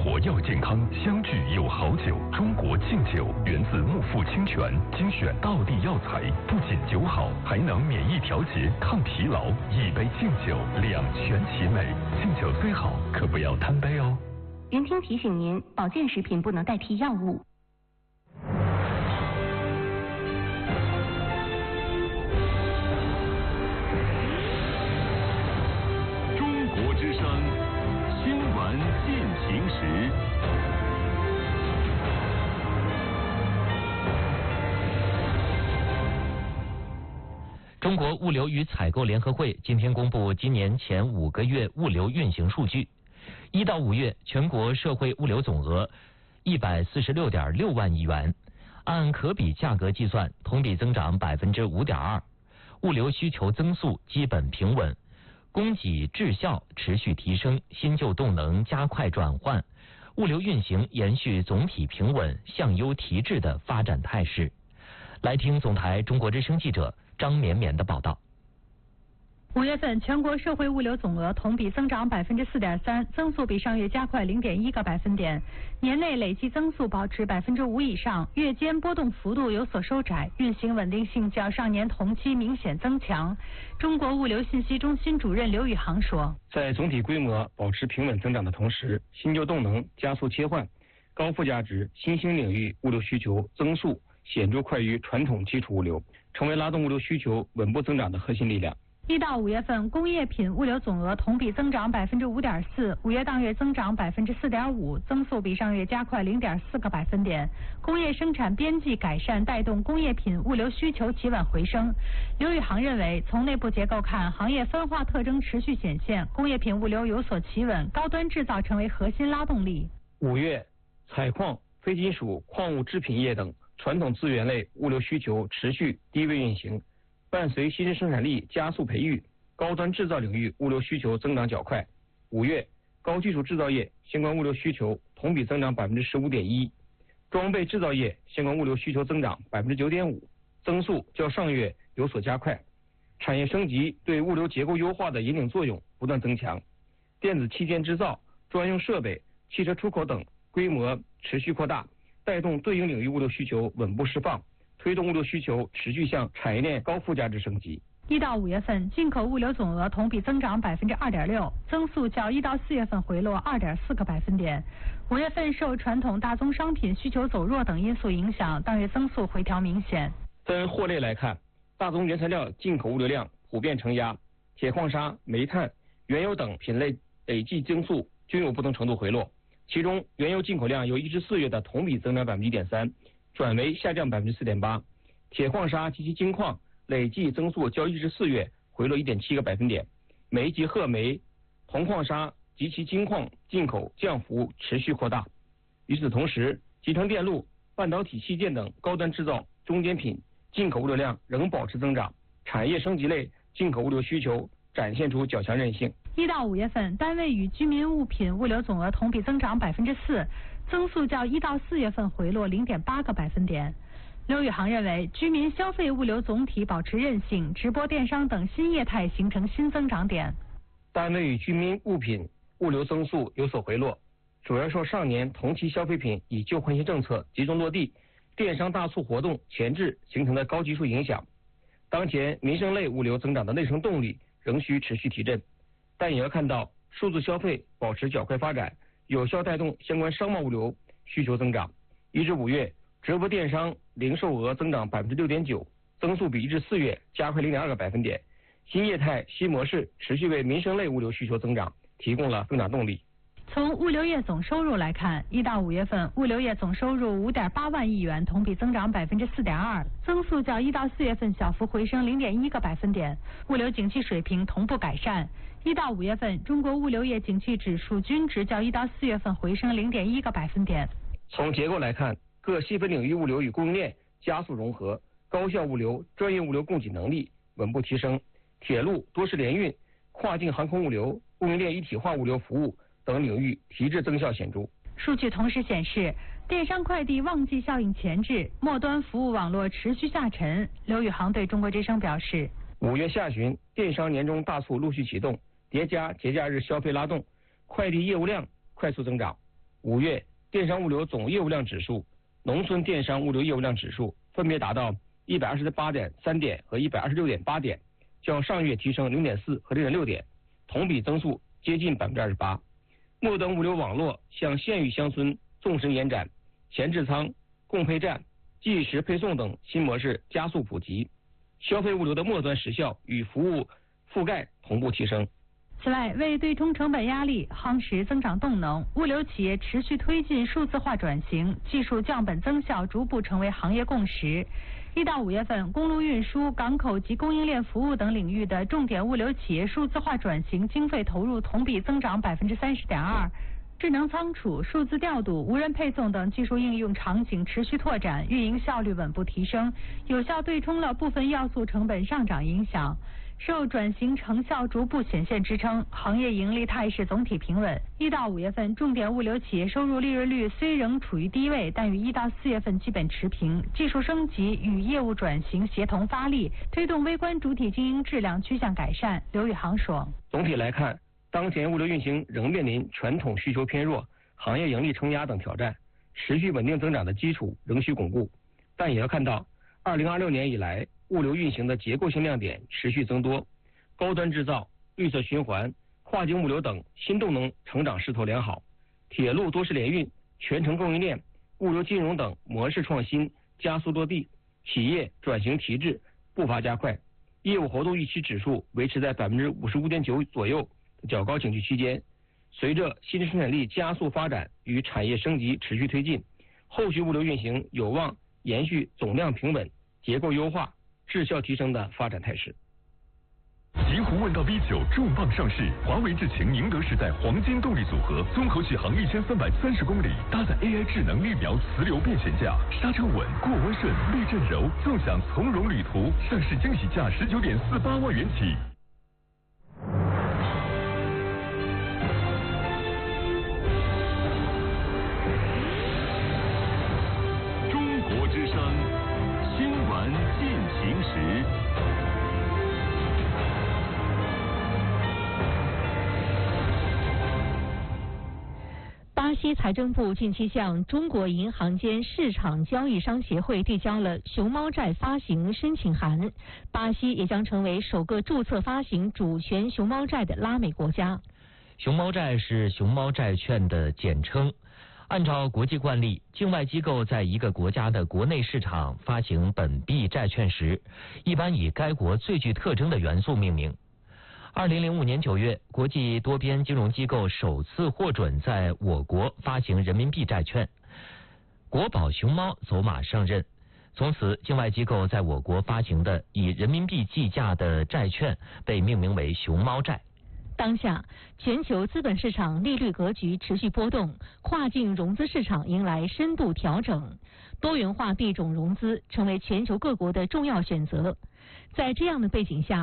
活要健康，相聚有好酒。中国劲酒源自木富清泉，精选道地药材，不仅酒好，还能免疫调节、抗疲劳。一杯劲酒，两全其美。劲酒最好，可不要贪杯哦。 云听提醒您，保健食品不能代替药物。 中国之声新闻进行时。 中国物流与采购联合会今天公布今年前5个月物流运行数据。1到5月，全国社会物流总额146.6万亿元，按可比价格计算，同比增长5.2%。物流需求增速基本平稳，供给质效持续提升，新旧动能加快转换，物流运行延续总体平稳、向优提质的发展态势。来听总台中国之声记者张绵绵的报道。 5月份全国社会物流总额同比增长4.3%，增速比上月加快0.1个百分点，年内累计增速保持5%以上，月间波动幅度有所收窄，运行稳定性较上年同期明显增强。中国物流信息中心主任刘宇航说， 在总体规模保持平稳增长的同时，新旧动能加速切换，高附加值新兴领域物流需求增速显著快于传统基础物流，成为拉动物流需求稳步增长的核心力量。 1到5月份，工业品物流总额同比增长5.4%，5月当月增长4.5%，增速比上月加快0.4个百分点。工业生产边际改善带动工业品物流需求企稳回升。刘宇航认为，从内部结构看，行业分化特征持续显现，工业品物流有所企稳，高端制造成为核心拉动力。 5月，采矿、非金属、矿物制品业等传统资源类物流需求持续低位运行。伴随新生产力加速培育，高端制造领域物流需求增长较快。5月，高技术制造业相关物流需求同比增长15.1%，装备制造业相关物流需求增长9.5%，增速较上月有所加快。产业升级对物流结构优化的引领作用不断增强，电子器件制造、专用设备、汽车出口等规模持续扩大，带动对应领域物流需求稳步释放，推动物流需求持续向产业链高附加值升级。 1到5月份，进口物流总额同比增长2.6%，增速较1到4月份回落2.4个百分点。5月份受传统大宗商品需求走弱等因素影响，当月增速回调明显。 分货类来看，大宗原材料进口物流量普遍承压，铁矿砂、煤炭、原油等品类累计增速均有不同程度回落。其中，原油进口量由1至4月的同比增长1.3%。转为下降4.8%，铁矿砂及其精矿累计增速较1至4月回落1.7个百分点，煤及褐煤、铜矿砂及其精矿进口降幅持续扩大。与此同时，集成电路、半导体器件等高端制造中间品进口物流量仍保持增长，产业升级类进口物流需求展现出较强韧性。 1到5月份，单位与居民物品物流总额同比增长4%，增速较1到4月份回落0.8个百分点。刘宇航认为，居民消费物流总体保持韧性，直播电商等新业态形成新增长点。 单位与居民物品物流增速有所回落，主要受上年同期消费品以旧换新政策集中落地，电商大促活动前置形成的高基数影响。当前民生类物流增长的内生动力仍需持续提振，但也要看到数字消费保持较快发展，有效带动相关商贸物流需求增长。1至5月，直播电商零售额增长6.9%，增速比1至4月加快0.2个百分点。新业态、新模式持续为民生类物流需求增长提供了增长动力。 从物流业总收入来看，1到5月份物流业总收入5.8万亿元，同比增长4.2%，增速较1到4月份小幅回升0.1个百分点。物流景气水平同步改善。1到5月份，中国物流业景气指数均值较1到4月份回升0.1个百分点。 从结构来看，各细分领域物流与供应链加速融合，高效物流、专业物流供给能力稳步提升，铁路、多式联运、跨境航空物流、供应链一体化物流服务等领域提质增效显著。 数据同时显示，电商快递旺季效应前置，末端服务网络持续下沉。刘宇航对中国之声表示 ，5月下旬，电商年终大促陆续启动，叠加节假日消费拉动，快递业务量快速增长。 5月电商物流总业务量指数、农村电商物流业务量指数分别达到128.3点和126.8点，较上月提升0.4和0.6点，同比增速接近28%。末端物流网络向县域乡村纵深延展，前置仓、共配站、即时配送等新模式加速普及，消费物流的末端时效与服务覆盖同步提升。 此外，为对冲成本压力、夯实增长动能，物流企业持续推进数字化转型，技术降本增效逐步成为行业共识。1到5月份，公路运输、港口及供应链服务等领域的重点物流企业数字化转型经费投入同比增长30.2%。智能仓储、数字调度、无人配送等技术应用场景持续拓展，运营效率稳步提升，有效对冲了部分要素成本上涨影响。受转型成效逐步显现支撑，行业盈利态势总体平稳。1到5月份，重点物流企业收入利润率虽仍处于低位，但与1到4月份基本持平。技术升级与业务转型协同发力，推动微观主体经营质量趋向改善。刘宇航说：“ 总体来看，当前物流运行仍面临传统需求偏弱、行业盈利承压等挑战，持续稳定增长的基础仍需巩固。但也要看到，2026年以来，物流运行的结构性亮点持续增多，高端制造、绿色循环、跨境物流等新动能成长势头良好，铁路多式联运、全程供应链、物流金融等模式创新加速落地，企业转型提质步伐加快，业务活动预期指数维持在55.9%左右较高景气区间。随着新质生产力加速发展与产业升级持续推进，后续物流运行有望延续总量平稳、结构优化、质效提升的发展态势。 极狐问道 V9 重磅上市，华为智擎宁德时代黄金动力组合，综合续航1330公里，搭载 AI 智能力苗磁流变悬架，刹车稳，过弯顺，避震柔，纵享从容旅途。上市惊喜价19.48万元起。 中国之声新闻进行时。 巴西财政部近期向中国银行间市场交易商协会递交了熊猫债发行申请函，巴西也将成为首个注册发行主权熊猫债的拉美国家。 熊猫债是熊猫债券的简称。按照国际惯例，境外机构在一个国家的国内市场发行本币债券时，一般以该国最具特征的元素命名。2005年9月，国际多边金融机构首次获准在我国发行人民币债券，国宝熊猫走马上任。从此，境外机构在我国发行的以人民币计价的债券被命名为熊猫债。 当下，全球资本市场利率格局持续波动，跨境融资市场迎来深度调整，多元化币种融资成为全球各国的重要选择。在这样的背景下，